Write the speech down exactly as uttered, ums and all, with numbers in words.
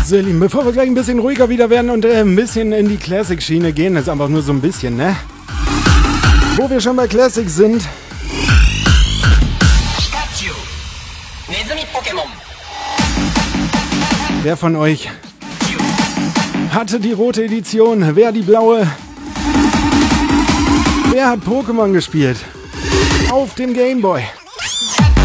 So, ihr Lieben, bevor wir gleich ein bisschen ruhiger wieder werden und äh, ein bisschen in die Classic-Schiene gehen, das ist einfach nur so ein bisschen, ne? Wo wir schon bei Classic sind. Wer von euch hatte die rote Edition? Wer die blaue? Wer hat Pokémon gespielt? Auf dem Gameboy.